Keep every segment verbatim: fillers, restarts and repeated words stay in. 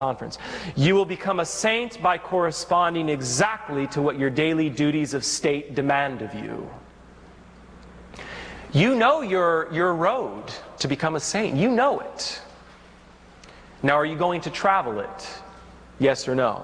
conference. You will become a saint by corresponding exactly to what your daily duties of state demand of you. You know your, your road to become a saint. You know it. Now, are you going to travel it? Yes or no?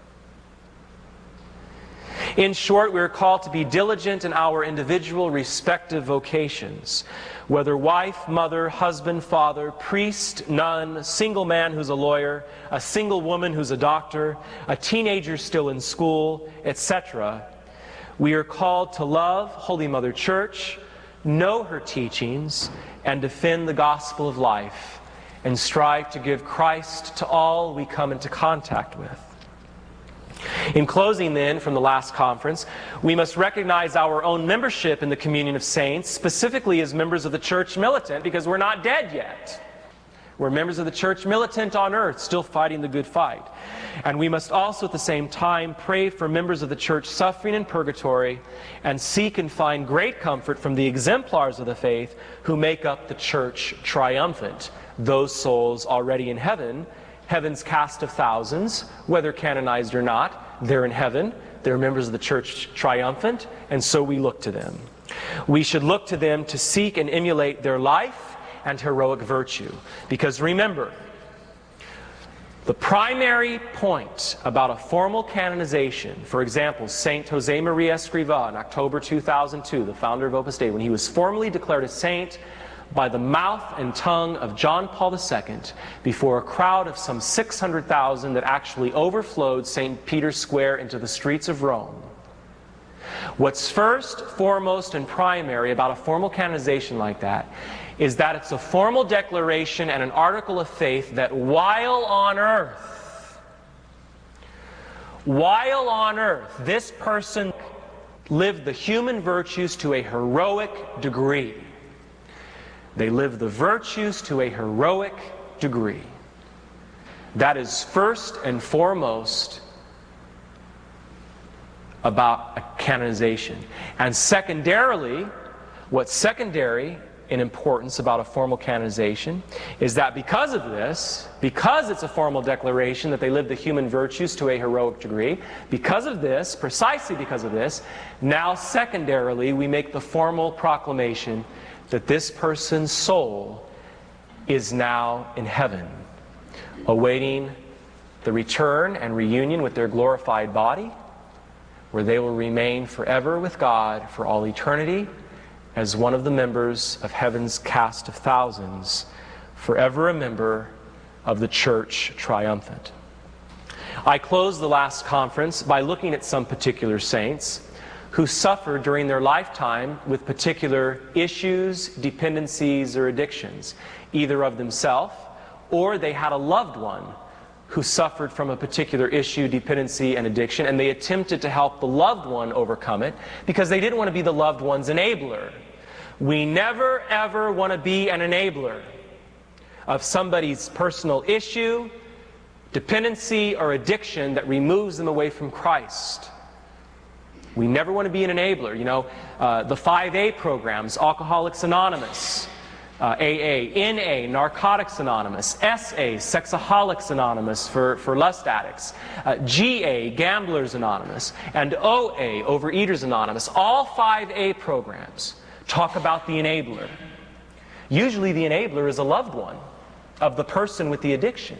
In short, we are called to be diligent in our individual respective vocations. Whether wife, mother, husband, father, priest, nun, single man who's a lawyer, a single woman who's a doctor, a teenager still in school, et cetera. We are called to love Holy Mother Church, know her teachings, and defend the gospel of life, and strive to give Christ to all we come into contact with. In closing then, from the last conference, we must recognize our own membership in the communion of saints, specifically as members of the church militant, because we're not dead yet. We're members of the church militant on earth, still fighting the good fight. And we must also at the same time pray for members of the church suffering in purgatory and seek and find great comfort from the exemplars of the faith who make up the church triumphant, those souls already in heaven, heaven's cast of thousands, whether canonized or not. They're in heaven. They're members of the church triumphant, and so we look to them. We should look to them to seek and emulate their life and heroic virtue. Because remember, the primary point about a formal canonization, for example, Saint Jose Maria Escrivá in October two thousand two, the founder of Opus Dei, when he was formally declared a saint by the mouth and tongue of John Paul the Second before a crowd of some six hundred thousand that actually overflowed Saint Peter's Square into the streets of Rome. What's first, foremost, and primary about a formal canonization like that is that it's a formal declaration and an article of faith that while on earth, while on earth, this person lived the human virtues to a heroic degree. They live the virtues to a heroic degree. That is first and foremost about a canonization. And secondarily, what's secondary in importance about a formal canonization is that because of this, because it's a formal declaration that they live the human virtues to a heroic degree, because of this, precisely because of this, now secondarily we make the formal proclamation that this person's soul is now in heaven, awaiting the return and reunion with their glorified body, where they will remain forever with God for all eternity as one of the members of heaven's cast of thousands, forever a member of the church triumphant. I closed the last conference by looking at some particular saints who suffered during their lifetime with particular issues, dependencies, or addictions, either of themselves or they had a loved one who suffered from a particular issue, dependency, and addiction, and they attempted to help the loved one overcome it because they didn't want to be the loved one's enabler. We never, ever want to be an enabler of somebody's personal issue, dependency, or addiction that removes them away from Christ. We never want to be an enabler. You know, uh, the five A programs, Alcoholics Anonymous, uh, A A, N A, Narcotics Anonymous, S A, Sexaholics Anonymous for, for lust addicts, uh, G A, Gamblers Anonymous, and O A, Overeaters Anonymous. All five A programs talk about the enabler. Usually the enabler is a loved one of the person with the addiction.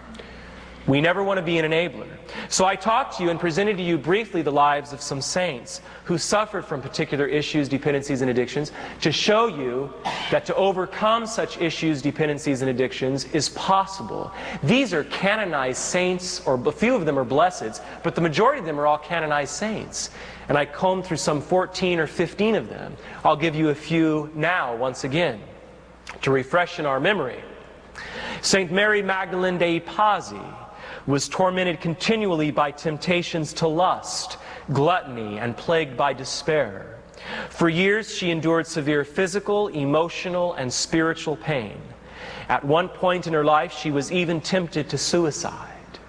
We never want to be an enabler. So I talked to you and presented to you briefly the lives of some saints who suffered from particular issues, dependencies, and addictions to show you that to overcome such issues, dependencies, and addictions is possible. These are canonized saints, or a few of them are blesseds, but the majority of them are all canonized saints. And I combed through some fourteen or fifteen of them. I'll give you a few now, once again, to refresh in our memory. Saint Mary Magdalene de Pazzi was tormented continually by temptations to lust, gluttony, and plagued by despair. For years she endured severe physical, emotional, and spiritual pain. At one point in her life she was even tempted to suicide.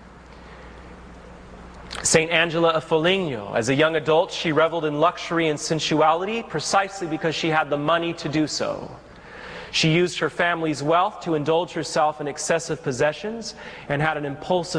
Saint Angela of Foligno, as a young adult she reveled in luxury and sensuality precisely because she had the money to do so. She used her family's wealth to indulge herself in excessive possessions and had an impulsive